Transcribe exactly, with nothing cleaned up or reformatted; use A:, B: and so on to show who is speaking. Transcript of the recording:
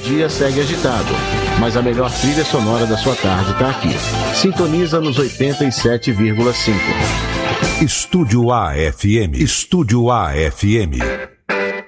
A: dia segue agitado, mas a melhor trilha sonora da sua tarde está aqui. Sintoniza nos oitenta e sete vírgula cinco.
B: Estúdio A F M. Estúdio A F M.